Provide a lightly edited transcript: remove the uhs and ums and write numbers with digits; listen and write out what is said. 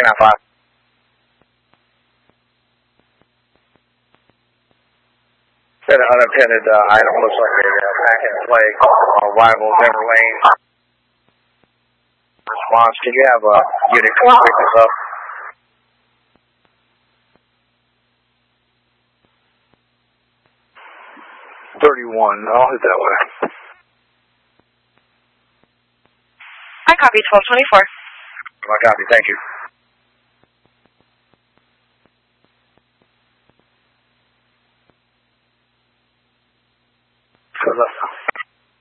395. An unattended item looks like a pack and play on arrival Denver Lane. Response, can you have a unit come pick this up? I'll hit that way. I copy 1224. I copy, thank you.